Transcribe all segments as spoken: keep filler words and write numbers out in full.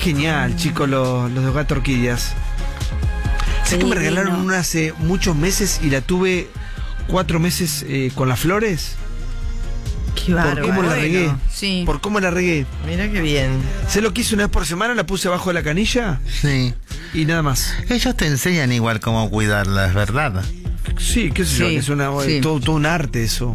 genial, chicos, los, los de Hogar Orquídeas. ¿Sabes Sí, que me regalaron no. una hace muchos meses y la tuve cuatro meses eh, con las flores? Qué Por bárbaro. cómo la Bueno, regué. Sí. Por cómo la regué. Mirá qué bien. ¿Sé lo que hice una vez por semana? La puse abajo de la canilla Sí. y nada más. Ellos te enseñan igual cómo cuidarlas, ¿verdad? Sí, qué sé yo, Sí, que es una, sí. todo, todo un arte eso.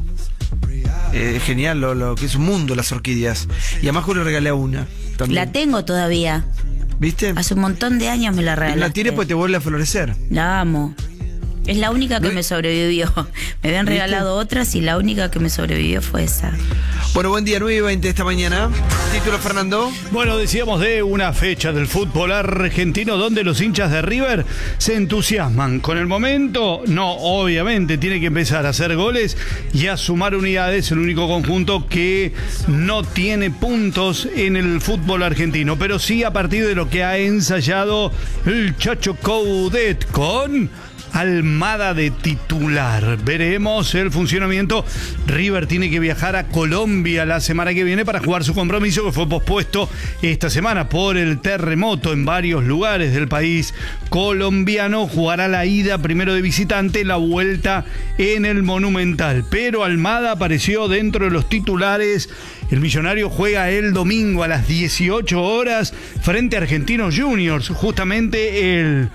Eh, genial, lo, lo que es un mundo las orquídeas. Y además yo le regalé a una también. La tengo todavía. ¿Viste? Hace un montón de años me la regalaste. La tiene porque te vuelve a florecer. La amo. Es la única que No- me sobrevivió. Me habían ¿Viste? regalado otras y la única que me sobrevivió fue esa. Bueno, buen día, nueve y veinte de esta mañana. Título, Fernando. Bueno, decíamos de una fecha del fútbol argentino donde los hinchas de River se entusiasman. Con el momento, no, obviamente, tiene que empezar a hacer goles y a sumar unidades, el único conjunto que no tiene puntos en el fútbol argentino, pero sí a partir de lo que ha ensayado el Chacho Coudet con Almada de titular. Veremos el funcionamiento. River tiene que viajar a Colombia la semana que viene para jugar su compromiso que fue pospuesto esta semana por el terremoto en varios lugares del país colombiano. Jugará la ida primero de visitante, la vuelta en el Monumental. Pero Almada apareció dentro de los titulares. El Millonario juega el domingo a las dieciocho horas frente a Argentinos Juniors, justamente el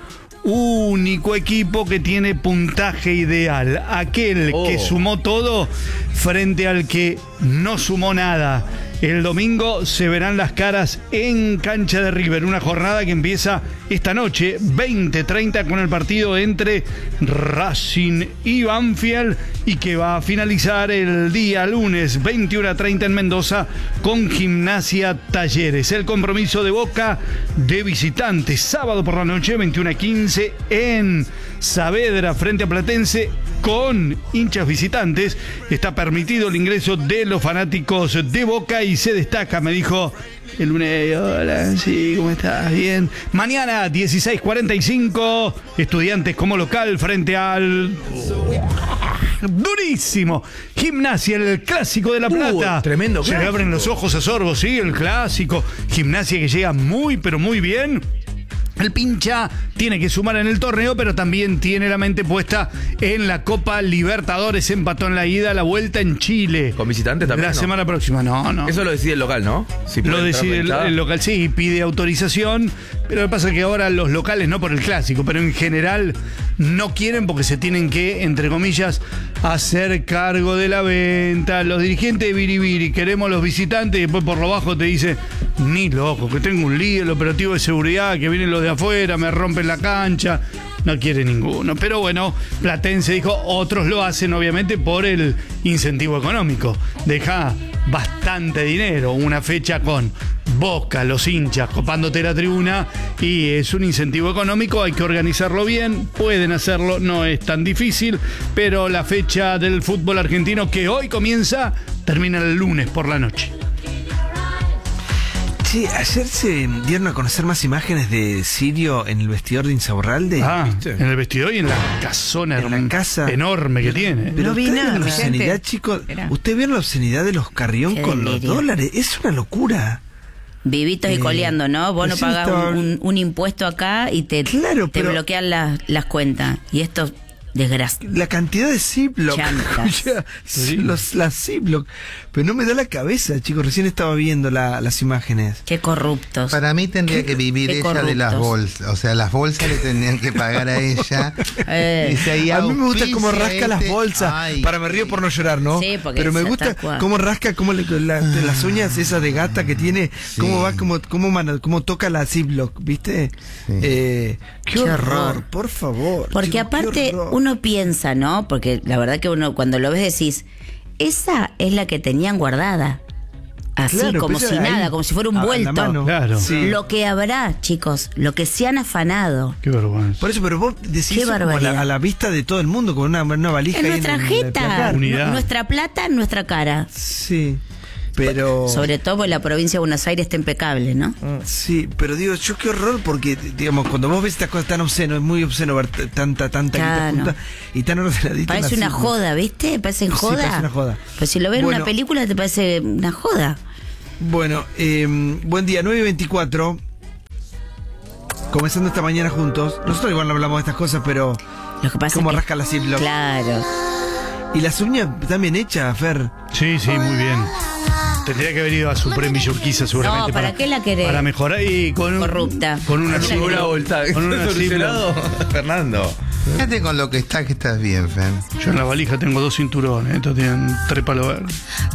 único equipo que tiene puntaje ideal, aquel Oh. que sumó todo frente al que no sumó nada. El domingo se verán las caras en cancha de River, una jornada que empieza esta noche, veinte treinta, con el partido entre Racing y Banfield y que va a finalizar el día lunes, veintiuno treinta en Mendoza, con Gimnasia Talleres. El compromiso de Boca de visitantes, sábado por la noche, veintiuno quince en Saavedra frente a Platense, con hinchas visitantes. Está permitido el ingreso de los fanáticos de Boca y se destaca, me dijo el lunes. Hola, sí, ¿cómo estás? Bien. Mañana, dieciséis cuarenta y cinco, Estudiantes como local frente al durísimo Gimnasia, el clásico de La Plata. Uh, tremendo Se le clásico. abren los ojos a Sorbo, sí, el clásico. Gimnasia que llega muy, pero muy bien. El pincha tiene que sumar en el torneo, pero también tiene la mente puesta en la Copa Libertadores. Empató en la ida, la vuelta en Chile. ¿Con visitantes también? La no? semana próxima, no, no. Eso lo decide el local, ¿no? Si Lo puede entrar decide la el, hinchada. el local, sí, y pide autorización. Pero lo que pasa es que ahora los locales, no por el clásico, pero en general no quieren porque se tienen que, entre comillas, hacer cargo de la venta. Los dirigentes de Biribiri, queremos los visitantes, y después por lo bajo te dice, ni loco, que tengo un lío, el operativo de seguridad, que vienen los de afuera, me rompen la cancha. No quiere ninguno. Pero bueno, Platense dijo, otros lo hacen obviamente por el incentivo económico. Deja bastante dinero, una fecha con Boca, los hinchas copándote la tribuna, y es un incentivo económico, hay que organizarlo bien, pueden hacerlo, no es tan difícil, pero la fecha del fútbol argentino que hoy comienza, termina el lunes por la noche. Sí, ayer se dieron a conocer más imágenes de Sirio en el vestidor de Insaurralde. Ah, ¿viste? en el vestidor y en la casona En la herm- casa. enorme que tiene. Pero No vi ustedes ven nada. la obscenidad, Gente. chicos. Era. ¿Usted vieron la obscenidad de los Carrión Qué con los delirio. dólares? Es una locura. Vivitos y Eh, coleando, ¿no? Vos no recién pagás estaba- un, un- un impuesto acá y te, Claro, te pero- bloquean las, las cuentas. Y esto, desgracia. La cantidad de Ziploc. Chantas. Ya, los, las Ziploc. Pero no me da la cabeza, chicos. Recién estaba viendo la- las imágenes. Qué corruptos. Para mí tendría que vivir qué ella de las corruptos. bolsas. O sea, las bolsas le tendrían que pagar a ella. Eh. Dice ahí, A mí me gusta auspicia cómo rasca las este- bolsas. Ay, Para me río por no llorar, ¿no? Sí, porque Pero me esa gusta tal cual. cómo rasca, cómo le- la- de las uñas esas de gata que tiene, Sí. cómo va, cómo, cómo, mano- cómo toca la Ziploc, ¿viste? Sí. Eh, qué, Qué horror, horror. por favor. Porque chicos, qué aparte horror. uno piensa, ¿no? Porque la verdad que uno cuando lo ves decís, esa es la que tenían guardada. Así, Claro, como pero si ahí, nada, como si fuera un a- a la vuelto. mano. Claro. Sí. Lo que habrá, chicos, lo que se han afanado. Qué vergüenza. Por eso, pero vos decís Qué eso como a barbaridad. la, a la vista de todo el mundo, con una, una valija En ahí nuestra en el- en el jeta, placar. Unidad. nu- nuestra plata en nuestra cara. Sí, pero... Sobre todo porque la provincia de Buenos Aires está impecable, ¿no? Sí, pero digo, yo qué horror, porque, digamos, cuando vos ves estas cosas tan obsceno, es muy obsceno ver t- tanta, tanta guita Claro. junta y tan ordenadita. Parece así, una ¿no? joda, ¿viste? Parece Sí, joda. parece una joda. Pues si lo ves en Bueno. una película te parece una joda. Bueno, eh, buen día, nueve y veinticuatro. comenzando esta mañana juntos. Nosotros igual no hablamos de estas cosas, pero Lo que pasa cómo es que, rasca la Ziploc. Claro. Y las uñas están bien hechas, Fer. Sí, sí, muy bien. Tendría que haber ido a Supreme Villurquiza seguramente. No, ¿para qué la querés? Para mejorar y con un, Corrupta. Con una ¿Para qué la Ziploc- querés? vuelta. Con una ¿Solucionado? Fernando. Fíjate con lo que está que estás bien, Fer. Yo en la valija tengo dos cinturones, estos tienen tres palos verdes.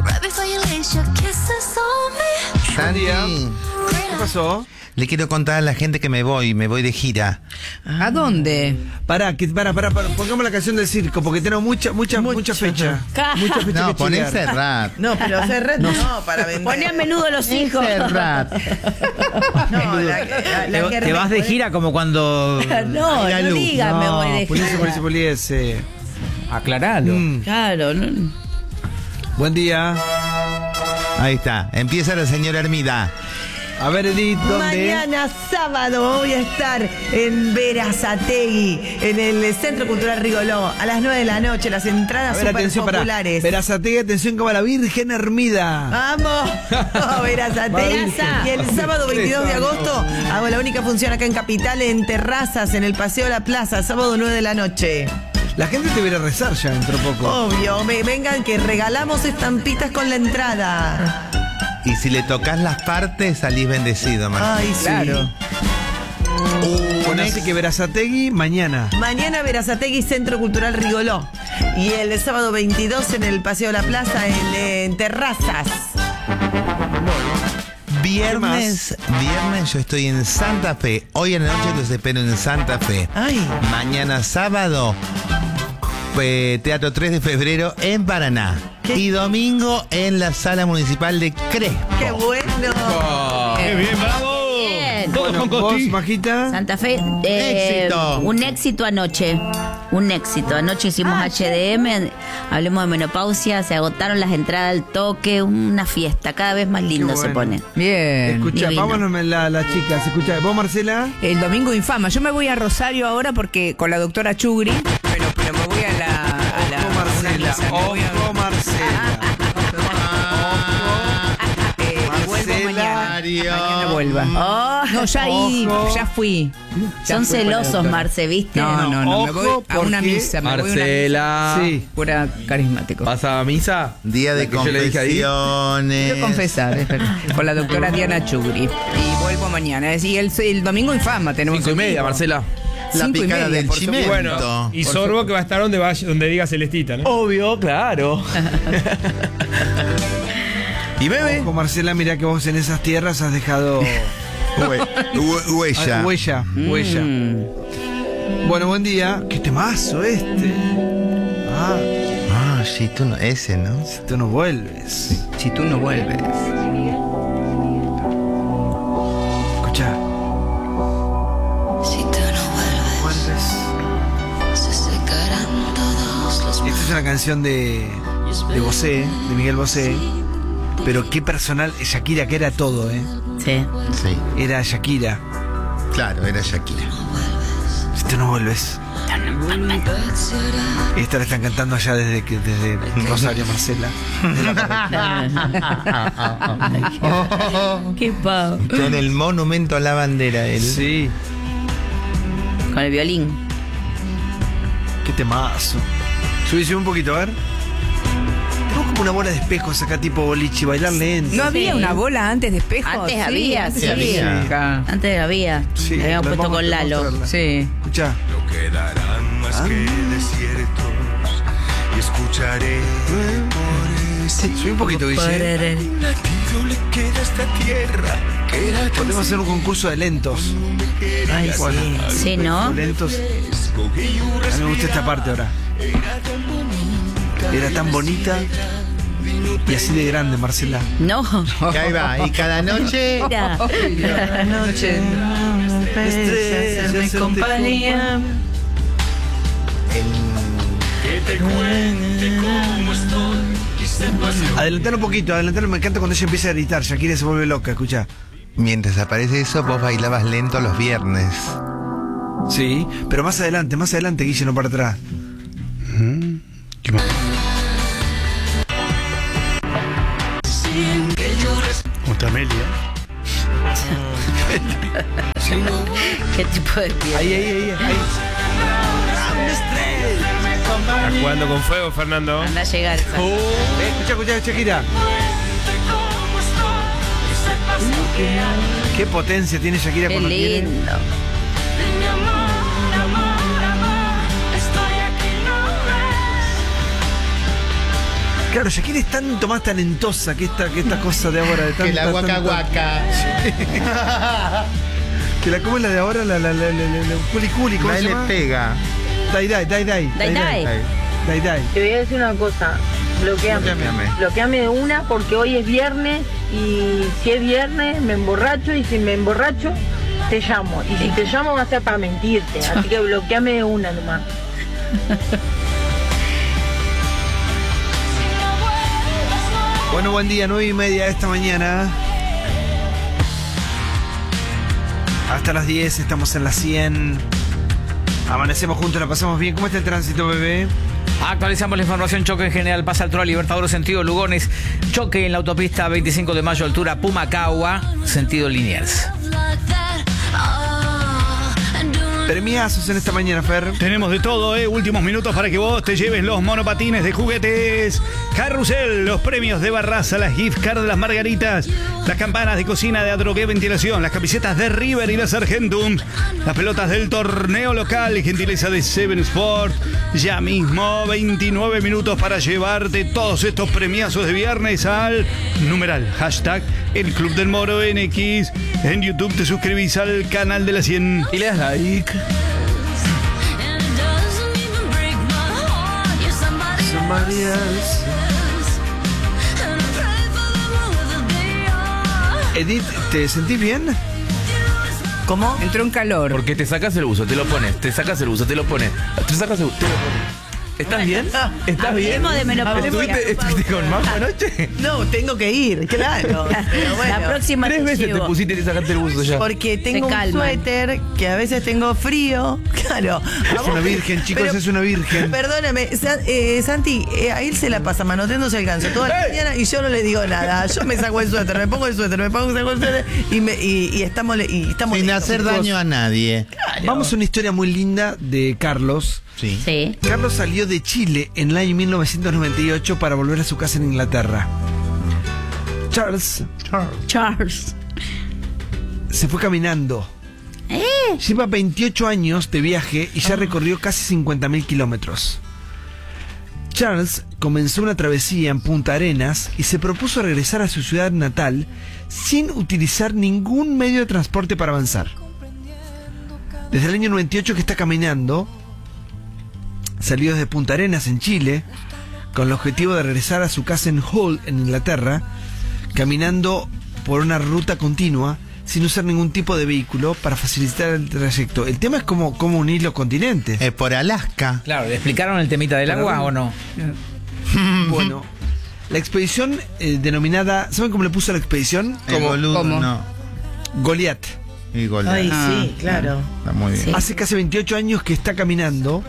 Santi, ¿Qué pasó? le quiero contar a la gente que me voy, me voy de gira. ¿A dónde? Pará, que, pará, pará, pará, pongamos la canción del circo, porque tenemos mucha, mucha, Mucho. mucha fecha. Ca- Mucha fecha No, que poné chilear. Serrat. No, pero hacer no, para vender. Poné a menudo los hijos. Serrat. No, la, la, la Te, que te vas de puede- gira como cuando. No, La no luz. digas, me voy de Poliese, gira. poliese, poliese. Aclaralo. Mm, Claro, no. Buen día. Ahí está, empieza la señora Hermida. A ver, Edith, ¿dónde? Mañana sábado voy a estar en Verazategui, en el Centro Cultural Rigoló, a las nueve de la noche. Las A entradas ver, super atención, pará. populares. Verazategui, atención, como la Virgen Hermida. ¡Vamos! Oh, Verazategui. Y el sábado veintidós de agosto hago la única función acá en Capital, en Terrazas, en el Paseo La Plaza, sábado nueve de la noche. La gente te viene a rezar ya dentro de poco. Obvio, me, vengan que regalamos estampitas con la entrada. Y si le tocas las partes, salís bendecido, man. Ay, sí. Claro. Un Bueno, ex- así que Verazategui mañana. Mañana Verazategui, Centro Cultural Rigoló. Y el sábado veintidós en el Paseo La Plaza, en, en Terrazas. Viernes, viernes yo estoy en Santa Fe. Hoy en la noche los espero en Santa Fe. Ay, Mañana sábado, eh, Teatro tres de febrero en Paraná. ¿Qué? Y domingo en la Sala Municipal de Crespo. qué bueno. ¡Qué bien, bravo! Bien. Todos Bueno, con vos, Costi. Majita. Santa Fe. eh, Éxito. Un éxito anoche. Un éxito. Anoche hicimos H D M. Hablemos de menopausia. Se agotaron las entradas al toque. Una fiesta. Cada vez más lindo Qué se bueno. pone. Bien. Escucha, divino. vámonos la, la chica. ¿Se escucha? ¿Vos, Marcela? El domingo infama. Yo me voy a Rosario ahora porque con la doctora Chugri, pero, pero me voy a la. A la Ojo, a una Marcela. misa, me voy a- Ojo, Marcela. eh, y vuelvo Marcela. mañana. Mañana vuelva. Oh, No, ya, ahí, Ojo. ya fui. Ya son fui con la celosos, doctora. Marce, ¿viste? No, no, no. me Ojo, voy a una porque- misa. Me voy a una Marcela. Sí. misa. Pura carismático. ¿Vas a misa? Día de La que yo le dije ahí. confesiones. Quiero confesar, es verdad. Con la doctora Diana Chugri. Y vuelvo mañana. Y el, el domingo infama tenemos. Cinco y media, contigo. Marcela. La Cinco y picada media, del por supuesto. chimento. Y Sorbo que va a estar donde, vaya, donde diga Celestita, ¿no? Obvio, claro. ¿Y bebe? Ojo, Marcela, mira que vos en esas tierras has dejado Hue- hue- huella. ah, huella. Huella. Mm. Bueno, buen día. Qué temazo este. Ah, Ah, sí, tú no, ese, ¿no? si tú no vuelves. Si tú no vuelves. Escucha. Si tú no vuelves, Vuelves. se secarán todos los Esta es una canción de, de Bosé, de Miguel Bosé. Pero qué personal, Shakira, que era todo, ¿eh? Sí. Sí, Era Shakira. claro, era Shakira. Si tú no vuelves. Y esta la están cantando allá desde, que- desde Rosario, Marcela. Qué pavo. Con el monumento a la bandera, él. Sí, Con el violín. qué temazo. Subí un poquito, a ver. Tenemos como una bola de espejos acá tipo boliche, bailar lento. ¿No había Sí. una bola antes de espejo? Antes Sí, había, antes sí. había. Acá. Antes había. Sí, La habíamos la puesto vamos con a Lalo. mostrarla. Sí. Escucha. No quedarán más que desiertos y escucharé por ese Subí un poquito, Guille. latido le queda a esta tierra que era tan Podemos hacer un concurso de lentos. Ay, Bueno, sí. Sí, ¿no? lentos. A mí me gusta esta parte ahora. Era tan bonita y así de grande, Marcela. No. Y ahí va, y cada noche. Mira. La noche. Estrellas, compañía. Adelantar un poquito, adelantar. Me encanta cuando ella empieza a gritar. Shakira se vuelve loca, escucha. Mientras aparece eso, vos bailabas lento los viernes. Sí, pero más adelante, más adelante, Guille, no para atrás. ¿Qué más? ¿Cómo está Amelia? ¿Qué tipo de piel? Ahí, ahí, ahí, ahí. Estás jugando con fuego, Fernando. Anda a llegar. esa. Eh, escucha, escucha, Shakira. Qué potencia tiene Shakira Qué cuando quiere. lindo. Claro, Shakira es tanto más talentosa que esta, que esta cosa de ahora. De tanta, Que la guaca tanta- guaca. Que la como es la de ahora, la, la, la, la, la, la culi culi, ¿cómo Ahí se le llama? pega. Dai dai, dai dai. Dai dai. Dai dai. Te voy a decir una cosa, bloqueame. Bloqueame. Bloqueame de una porque hoy es viernes y si es viernes me emborracho y si me emborracho te llamo. Y si te llamo va a ser para mentirte, así que bloqueame de una nomás. Bueno, buen día, nueve y media de esta mañana. Hasta las diez, estamos en las cien. Amanecemos juntos, la pasamos bien. ¿Cómo está el tránsito, bebé? Actualizamos la información. Choque en general. Pasa altura Libertador, sentido Lugones. Choque en la autopista veinticinco de mayo, altura Pumacagua, sentido Liniers. Premiazos en esta mañana, Fer. Tenemos de todo, ¿eh? Últimos minutos para que vos te lleves los monopatines de juguetes Carrusel, los premios de Barraza, las gift cards de las Margaritas, las campanas de cocina de Adrogué Ventilación, las camisetas de River y las Argentum, las pelotas del torneo local, gentileza de Seven Sport. Ya mismo, veintinueve minutos para llevarte todos estos premiazos de viernes al numeral hashtag El Club del Moro en X. En YouTube te suscribís al canal de la cien Y le das like. Somebody else. Edith, ¿te sentís bien? ¿Cómo? Entró en calor. Porque te sacas el buzo, te lo pones. Te sacas el buzo, te lo pones. Te sacas el buzo, te lo pones. ¿Estás bien? ¿Estás bien? Hablemos de menopausia. ¿Estuviste, estuviste con mamá anoche? No, tengo que ir, claro. Pero bueno. La próxima Tres te veces llevo. te pusiste y te sacaste el buzo ya. Porque tengo un calman. suéter que a veces tengo frío. Claro. Es una virgen, chicos, Pero- es una virgen. Perdóname, Sa- eh, Santi, eh, a él se la pasa manoteándose el ganso toda la mañana y yo no le digo nada. Yo me saco el suéter, me pongo el suéter, me pongo saco el suéter y, me, y, y estamos, le- y estamos Sin listos, hacer chicos. daño a nadie. Vamos a una historia muy linda de Carlos. Sí. Sí. Carlos salió de Chile en el año mil novecientos noventa y ocho para volver a su casa en Inglaterra. Charles Charles. se fue caminando. ¿Eh? Lleva veintiocho años de viaje y ya recorrió casi cincuenta mil kilómetros. Charles comenzó una travesía en Punta Arenas y se propuso regresar a su ciudad natal sin utilizar ningún medio de transporte para avanzar. Desde el año noventa y ocho que está caminando, salió desde Punta Arenas en Chile con el objetivo de regresar a su casa en Hull, en Inglaterra, caminando por una ruta continua sin usar ningún tipo de vehículo para facilitar el trayecto. El tema es cómo, cómo unir los continentes. Es por Alaska. Claro, ¿le explicaron el temita del agua o no? Bueno, la expedición eh, denominada, ¿saben cómo le puso a la expedición? El boludo, ¿Cómo? no. Goliat. Y Goliat. Ay, Ah. sí, claro. Está muy bien. Sí. Hace casi veintiocho años que está caminando.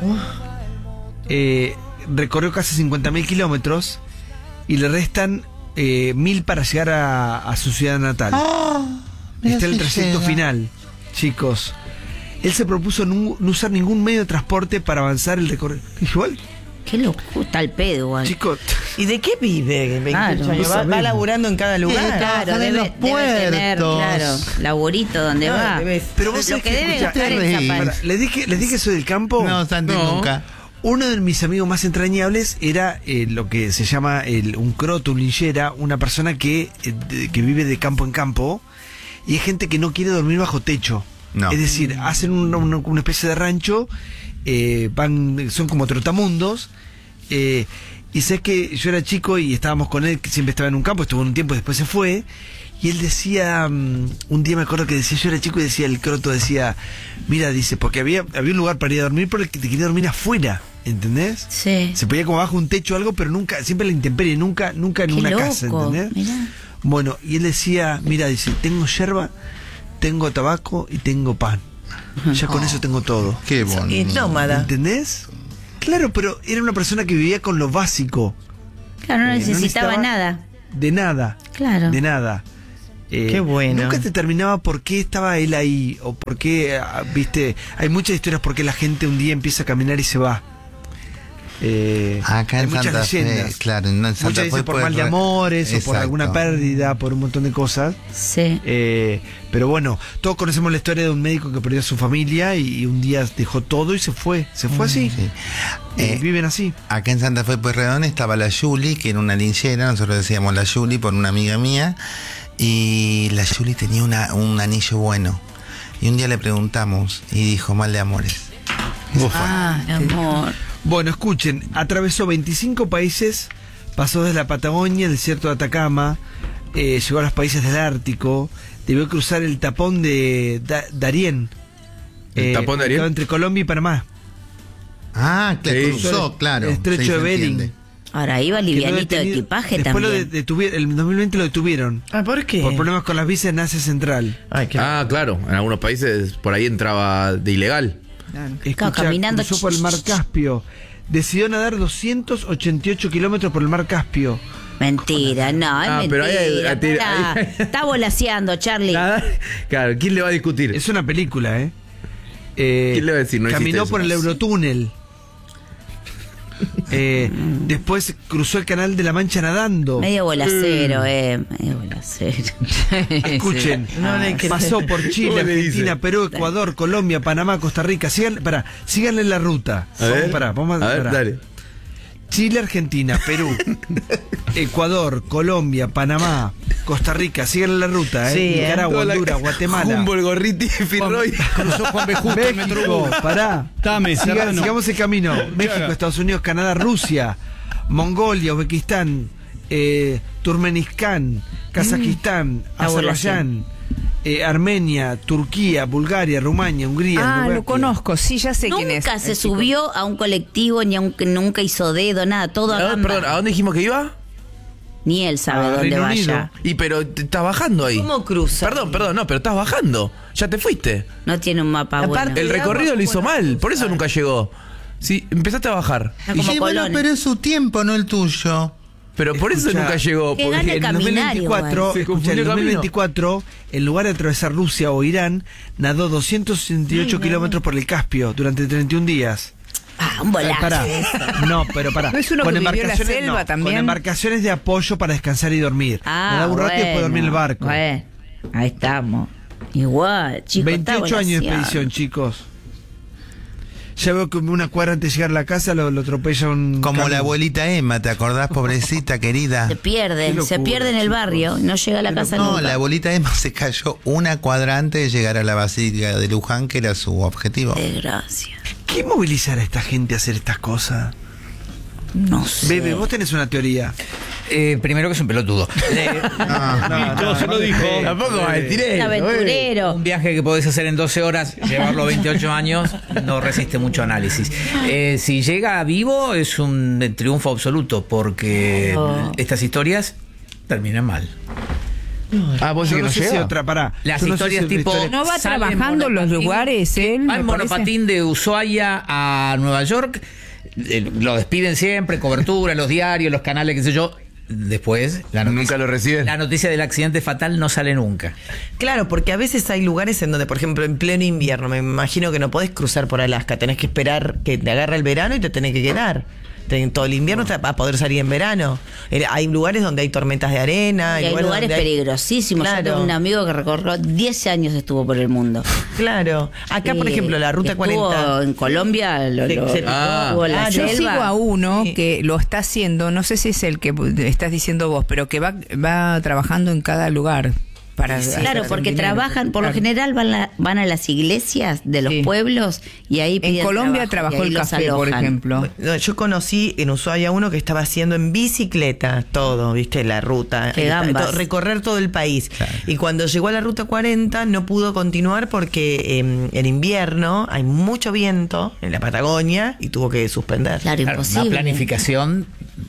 Eh, recorrió casi cincuenta mil kilómetros y le restan eh, mil para llegar a, a su ciudad natal. mira Está el si trayecto llega. final, chicos. Él se propuso no, no usar ningún medio de transporte para avanzar el recorrido. Igual, Qué locura, está el pedo, igual. chicos, ¿Y de qué vive veintiocho Claro. años? ¿Va, va laburando en cada lugar? Sí, Claro, trabajan en debe, los debe tener, puertos. claro, laburito donde No, va. debe- pero vos Lo sabés que que, debe escuchá, gastar en reís. zapatos. Pará, les dije, les dije que soy del campo. No, Santi, No. nunca. Uno de mis amigos más entrañables era eh, lo que se llama el, un croto, un linchera, una persona que, eh, de- que vive de campo en campo y hay gente que no quiere dormir bajo techo. No. Es decir, hacen un- un- una especie de rancho, eh, van, son como trotamundos. Eh, y sé que yo era chico y estábamos con él, que siempre estaba en un campo, estuvo un tiempo y después se fue. Y él decía, um, un día me acuerdo que decía, yo era chico y decía, el croto decía, mira, dice, porque había, había un lugar para ir a dormir, pero te quería dormir afuera, ¿entendés? Sí. Se podía como bajo un techo o algo, pero nunca, siempre en la intemperie, nunca, nunca en Qué una loco, casa, ¿entendés? mirá. Bueno, y él decía, mira, dice, tengo yerba, tengo tabaco y tengo pan. Ya con eso tengo todo. Qué Y bonito. nómada. ¿Entendés? Claro, pero era una persona que vivía con lo básico. Claro, no Eh, no necesitaba necesitaba- nada. De nada. Claro. De nada. Eh, Qué bueno. Nunca te terminaba por qué estaba él ahí, o por qué, ah, viste, hay muchas historias por qué la gente un día empieza a caminar y se va. Eh, Acá hay en muchas Santa Fe, leyendas. claro, no, en Santa Muchas Fe veces por puede mal de re- amores o por Exacto. alguna pérdida, por un montón de cosas. Sí. Eh, pero bueno, todos conocemos la historia de un médico que perdió a su familia y, y un día dejó todo y se fue. Se fue así. Sí. Y Eh, viven así. Acá en Santa Fe Pueyrredón estaba la Yuli, que era una linchera, nosotros decíamos la Yuli por una amiga mía, y la Yuli tenía una, un anillo bueno. Y un día le preguntamos y dijo mal de amores. Ah, amor. Bueno, escuchen, atravesó veinticinco países, pasó desde la Patagonia, el desierto de Atacama, eh, llegó a los países del Ártico, debió cruzar el tapón de Da- Darién. ¿El tapón de Darién? ubicado entre Colombia y Panamá. Ah, que Sí. cruzó, claro. El estrecho Sí, de se Bering. entiende. Ahora iba Quedó livianito de detenido- equipaje Después lo también. de- detuvieron, el dos mil veinte lo detuvieron. Ah, ¿por qué? Por problemas con las visas en Asia Central. Ay, qué... Ah, claro. En algunos países por ahí entraba de ilegal. Escucha, caminando. cruzó por el mar Caspio. Decidió nadar doscientos ochenta y ocho kilómetros por el mar Caspio. Mentira, no, es Ah, mentira. pero ahí hay- ahí tiene- pará. ahí- Está volaseando, Charlie. Nada. Claro, ¿quién le va a discutir? Es una película, ¿eh? Eh, ¿Quién le va a decir? No caminó existe por eso. el Eurotúnel. Eh, después cruzó el canal de la Mancha nadando. Medio bolacero, eh. Medio bolacero. Escuchen, No le crees. pasó por Chile, ¿Cómo le Argentina, dice? Perú, Ecuador, Colombia, Panamá, Costa Rica. Sigan, pará, síganle la ruta. A ver, Pará, vamos a, a ver, pará. dale. Chile, Argentina, Perú, Ecuador, Colombia, Panamá, Costa Rica. Síganle la ruta, ¿eh? Sí, ¿eh? Nicaragua, Toda la- Honduras, Guatemala. Humboldt, Gorriti, Firroy. Cruzó Juan B. Justo el México, Metrobús. pará. Dame, Siga- Serrano. sigamos el camino. México, Estados Unidos, Canadá, Rusia, Mongolia, Uzbekistán, eh, Turkmenistán, Kazajistán, La Azerbaiyán, eh, Armenia, Turquía, Bulgaria, Rumania, Hungría. Ah, Eslovaquia. lo conozco, sí, ya sé quién es. Nunca se el chico. subió a un colectivo, ni aunque nunca hizo dedo, nada, todo a Ah, gamba. perdón, ¿a dónde dijimos que iba? Ni él sabe Ah, dónde Reino vaya. Unido. Y pero te- estás bajando ahí. ¿Cómo cruza? Perdón, perdón, no, pero estás bajando. Ya te fuiste. No tiene un mapa Aparte- bueno. El Cuidado, recorrido lo hizo bueno, mal, por eso nunca llegó. Sí, empezaste a bajar. Está como Sí, bueno, Colón. pero es su tiempo, no el tuyo. Pero por eso Escucha, nunca llegó. que porque- gane En caminar dos mil veinticuatro, igual. Se escucha, confundió en el dos mil camino. veinticuatro, en lugar de atravesar Rusia o Irán, nadó doscientos sesenta y ocho kilómetros por el Caspio durante treinta y un días. Ah, un Eh, bolazo. pará. No, pero pará. ¿No es uno que vivió en la embarcaciones- selva no, también? Con embarcaciones de apoyo para descansar y dormir. Ah, Nadaba un rato y después dormir en el bueno, barco. bueno, ahí estamos. Igual, chicos. veintiocho años de expedición, chicos. Ya veo que una cuadra antes de llegar a la casa lo, lo atropella un... Como camión. la abuelita Emma, ¿te acordás, pobrecita querida? Se pierde, Qué se locura, pierde en el chicos. barrio, no llega a la Qué casa No, nunca. la abuelita Emma se cayó una cuadra antes de llegar a la Basílica de Luján, que era su objetivo. Desgracia. ¿Qué movilizará a esta gente a hacer estas cosas? No sé. Bebe, vos tenés una teoría. Eh, primero que es un pelotudo. Eh, Listo, se lo dijo. Tampoco va a Un tirar. aventurero. Un viaje que podés hacer en doce horas, llevarlo a veintiocho años, no resiste mucho análisis. Eh, si llega vivo es un triunfo absoluto, porque Oh. estas historias terminan mal. Ah, vos Yo decís que no no sé si llega. otra, pará. Las Yo no sé historias si otra tipo... historia- No va sale en trabajando en los monopatín, lugares, él, Va en me parece. monopatín de Ushuaia a Nueva York, eh, lo despiden siempre, cobertura, los diarios, los canales, qué sé yo. Después, la noticia, Nunca lo reciben. la noticia del accidente fatal no sale nunca. Claro, porque a veces hay lugares en donde, por ejemplo, en pleno invierno, me imagino que no podés cruzar por Alaska, tenés que esperar que te agarre el verano y te tenés que quedar. Ten- Todo el invierno te va a poder salir en verano. Eh, Hay lugares donde hay tormentas de arena. Y hay lugares donde hay- peligrosísimos. Yo Claro. tengo un amigo que recorrió diez años, estuvo por el mundo. Claro. Acá, por Eh, ejemplo, la ruta estuvo cuarenta. en Colombia, lo, Se- lo- se- Ah. estuvo en la Ah, Yo selva. sigo a uno Sí. que lo está haciendo, no sé si es el que estás diciendo vos, pero que va, va trabajando en cada lugar. Para Claro, hacer porque dinero. trabajan, por lo Claro. general van, la- van a las iglesias de los Sí. pueblos y ahí En piden Colombia trabajo, y trabajó ahí el los café, por alojan. ejemplo. No, yo conocí en Ushuaia uno que estaba haciendo en bicicleta todo, viste, la ruta. Qué Está- gambas. to- recorrer todo el país. Y cuando llegó a la ruta cuarenta no pudo continuar porque eh, en invierno hay mucho viento en la Patagonia y tuvo que suspender. Claro, Claro, una imposible. planificación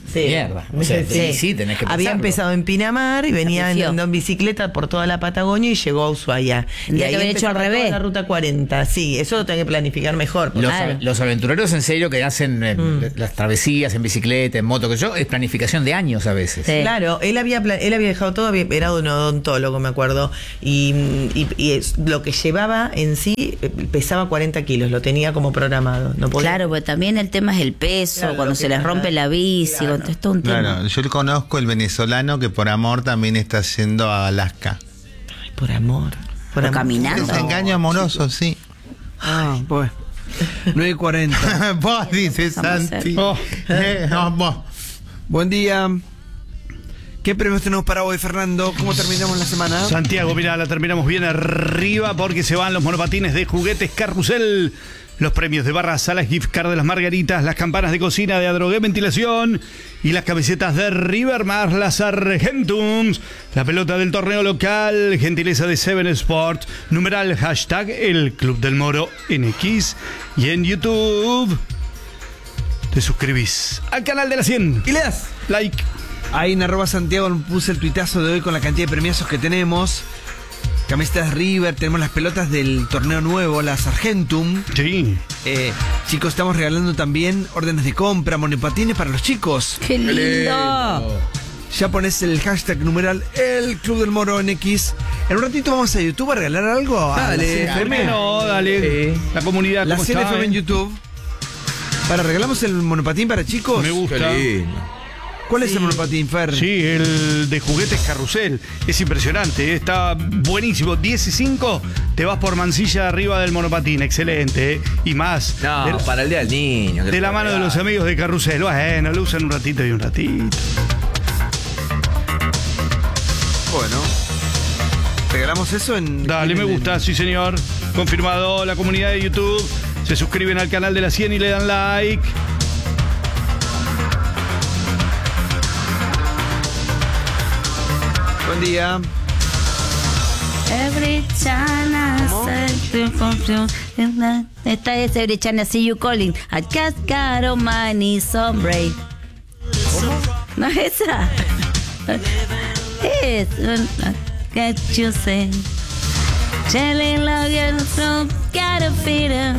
Sí. Mierda. O sea, sí, sí, tenés que Había pensarlo. empezado en Pinamar y venía Sacrifió. andando en bicicleta por toda la Patagonia y llegó a Ushuaia. Tendría y que haber hecho al empezaba toda revés. la ruta cuarenta. Sí, eso lo tengo que planificar mejor. Los, Claro. los aventureros en serio que hacen eh, Mm. las travesías en bicicleta, en moto, que yo, es planificación de años a veces. Sí. Claro, él había pla- él había dejado todo, había- era un odontólogo, me acuerdo, y, y- y es- lo que llevaba en sí eh, pesaba cuarenta kilos, lo tenía como programado. No podía- Claro, pues también el tema es el peso, Claro, cuando lo se que les pasa- rompe la bici, Claro. cuando esto es un tema. Claro, yo conozco el venezolano que por amor también está yendo a Alaska. Ay, por amor. Por O amor. caminando. Desengaño amoroso, sí. Ah, pues. nueve y cuarenta. Vos dices, Vamos a Santi. hacer. Oh. Eh, no, vos. Buen día. ¿Qué premios tenemos para hoy, Fernando? ¿Cómo terminamos la semana? Santiago, mira, la terminamos bien arriba porque se van los monopatines de juguetes Carrusel. Los premios de barras, salas, gift card de las Margaritas, las campanas de cocina de Adrogué Ventilación y las camisetas de River más las Argentums. La pelota del torneo local, gentileza de Seven Sport, numeral hashtag el Club del Moro en X y en YouTube. Te suscribís al canal de la cien y le das like. Ahí en arroba Santiago puse el tuitazo de hoy con la cantidad de premiazos que tenemos. Camisetas River, tenemos las pelotas del torneo nuevo, las Argentum. Sí. Eh, chicos, estamos regalando también órdenes de compra, monopatines para los chicos. ¡Qué lindo! Ya pones el hashtag numeral el Club del Moro en X. En un ratito vamos a YouTube a regalar algo a Dale, la C F M. no, dale. La comunidad, La ¿cómo C F M está, en eh? YouTube. Para, regalamos el monopatín para chicos. Me gusta. ¿Cuál es el monopatín, Fer? Sí, el de juguetes Carrusel. Es impresionante, ¿eh? Está buenísimo. diez y cinco, te vas por Mansilla arriba del monopatín. Excelente, ¿eh? Y más. No, de, para el Día del Niño. que de la te mano de regalo. los amigos de Carrusel. Bueno, lo usan un ratito y un ratito. Bueno. ¿Regalamos eso en...? Dale, en- me gusta, sí señor. Confirmado, la comunidad de YouTube. Se suscriben al canal de la cien y le dan like. Buen día. Every time I say to confuse, esta es Every time I see you calling. I just got on my knees, hombre. ¿No es esa? Es. Get you say. Telling love you, so gotta feed her.